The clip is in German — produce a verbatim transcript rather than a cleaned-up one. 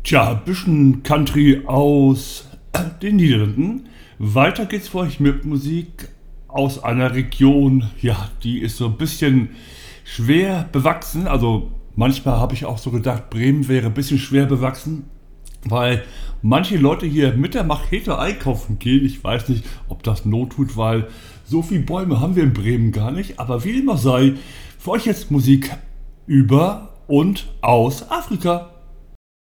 Tja, ein bisschen Country aus den Niederlanden. Weiter geht's für euch mit Musik aus einer Region, ja, die ist so ein bisschen schwer bewachsen. Also manchmal habe ich auch so gedacht, Bremen wäre ein bisschen schwer bewachsen, weil manche Leute hier mit der Machete einkaufen gehen. Ich weiß nicht, ob das Not tut, weil so viele Bäume haben wir in Bremen gar nicht. Aber wie immer sei, für euch jetzt Musik über und aus Afrika.